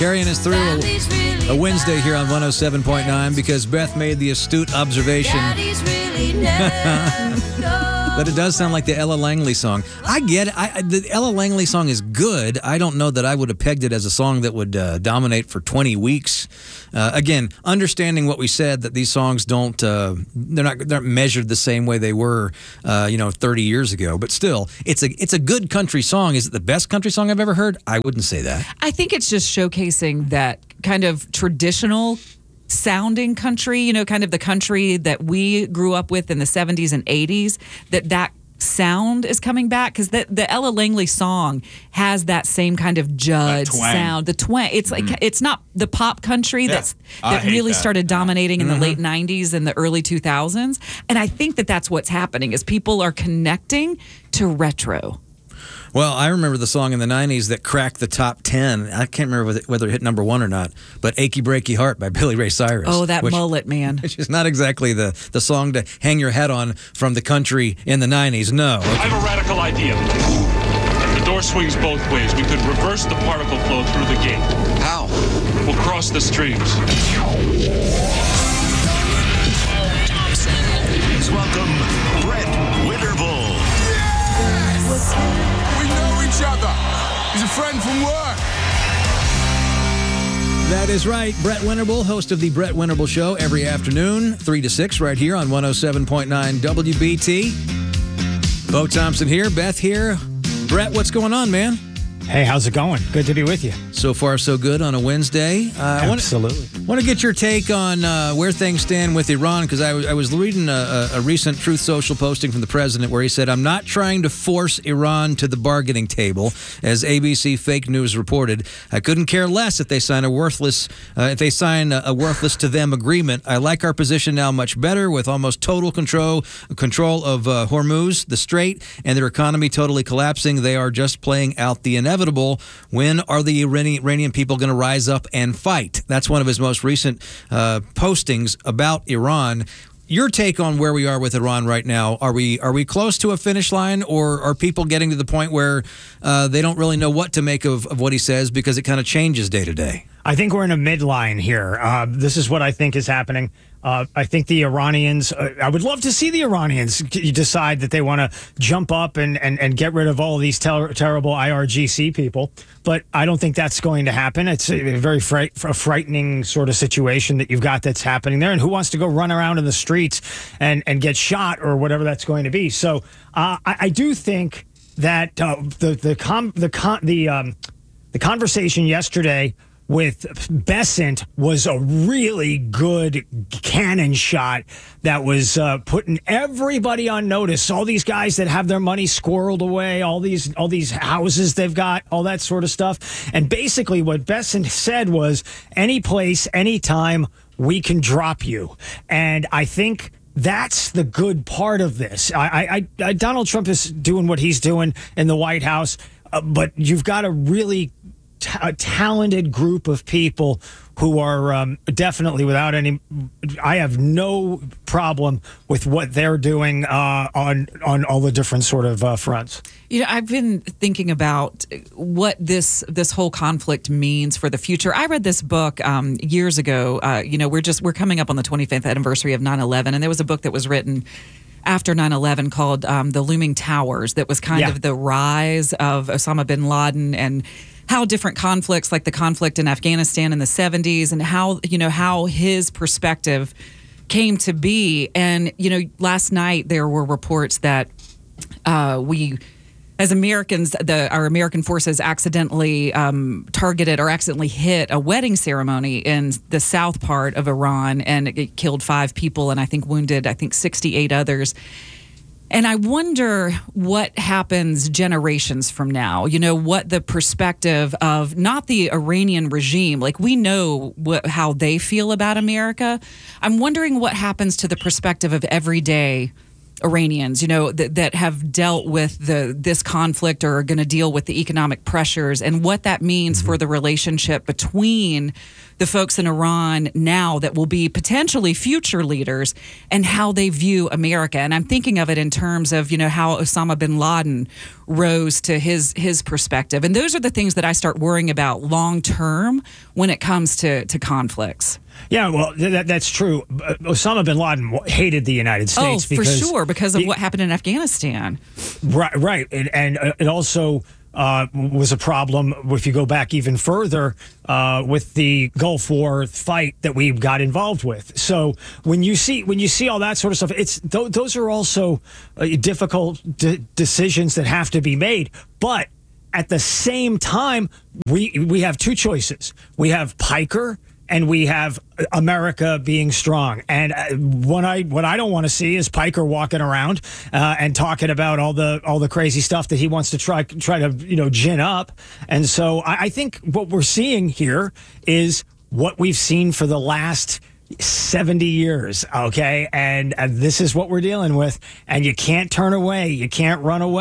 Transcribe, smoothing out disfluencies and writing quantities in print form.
Carrying us through a Wednesday here on 107.9 because Beth made the astute observation that it does sound like the Ella Langley song. I get it. The Ella Langley song is good. I don't know that I would have pegged it as a song that would dominate for 20 weeks. Again, understanding what we said, that these songs don't, they're not measured the same way they were, 30 years ago. But still, it's a good country song. Is it the best country song I've ever heard? I wouldn't say that. I think it's just showcasing that kind of traditional sounding country, kind of the country that we grew up with in the 70s and 80s, that sound is coming back, because the Ella Langley song has that same kind of Judd sound, the twang. It's like it's not the pop country that really started dominating in the late 90s and the early 2000s, and I think that's what's happening is people are connecting to retro. Well, I remember the song in the 90s that cracked the top 10. I can't remember whether it hit number 1 or not, but Achy Breaky Heart by Billy Ray Cyrus. Oh, that mullet, man. Which is not exactly the song to hang your hat on from the country in the 90s, no. I have a radical idea. The door swings both ways. We could reverse the particle flow through the gate. How? We'll cross the streams. Please welcome Brett Winterbull. Yes! We know each other. He's a friend from work. That is right. Brett Winterbull, host of the Brett Winterbull Show every afternoon, 3 to 6, right here on 107.9 WBT. Bo Thompson here, Beth here. Brett, what's going on, man? Hey, how's it going? Good to be with you. So far, so good on a Wednesday. Absolutely. I want to get your take on where things stand with Iran, because I was reading a recent Truth Social posting from the president where he said, "I'm not trying to force Iran to the bargaining table," as ABC Fake News reported. "I couldn't care less if they sign a worthless to them agreement. I like our position now much better, with almost total control of Hormuz, the Strait, and their economy totally collapsing. They are just playing out the inevitable. When are the Iranian people going to rise up and fight?" That's one of his most recent postings about Iran. Your take on where we are with Iran right now? Are we close to a finish line, or are people getting to the point where they don't really know what to make of what he says, because it kind of changes day to day? I think we're in a midline here. This is what I think is happening. I think the Iranians, I would love to see the Iranians decide that they want to jump up and get rid of all of these terrible IRGC people. But I don't think that's going to happen. It's a very frightening sort of situation that you've got that's happening there. And who wants to go run around in the streets and get shot or whatever that's going to be? So I do think that the conversation yesterday with Bessent was a really good cannon shot that was putting everybody on notice. All these guys that have their money squirreled away, all these houses they've got, all that sort of stuff. And basically what Bessent said was, any place, anytime, we can drop you. And I think that's the good part of this. Donald Trump is doing what he's doing in the White House, but you've got a really talented group of people who are definitely I have no problem with what they're doing on all the different sort of fronts. I've been thinking about what this whole conflict means for the future. I read this book years ago. We're coming up on the 25th anniversary of 9/11, and there was a book that was written after 9/11 called The Looming Towers, that was kind of the rise of Osama bin Laden and how different conflicts, like the conflict in Afghanistan in the 70s, and how his perspective came to be. And, last night there were reports that we, as Americans, our American forces accidentally targeted or accidentally hit a wedding ceremony in the south part of Iran, and it killed 5 people and I think wounded 68 others. And I wonder what happens generations from now, what the perspective of not the Iranian regime, like we know how they feel about America. I'm wondering what happens to the perspective of everyday Iranians, that have dealt with this conflict or are going to deal with the economic pressures and what that means for the relationship between the folks in Iran now that will be potentially future leaders and how they view America. And I'm thinking of it in terms of, how Osama bin Laden rose to his perspective. And those are the things that I start worrying about long term when it comes to conflicts. Yeah, well, that's true. Osama bin Laden hated the United States. For sure, because of what happened in Afghanistan. Right. And it also was a problem if you go back even further with the Gulf War fight that we got involved with. So when you see all that sort of stuff, those are also difficult decisions that have to be made. But at the same time, we have two choices. We have Piker, and we have America being strong. And what I don't want to see is Piker walking around and talking about all the crazy stuff that he wants to try to gin up. And so I think what we're seeing here is what we've seen for the last 70 years. Okay, and this is what we're dealing with. And you can't turn away. You can't run away.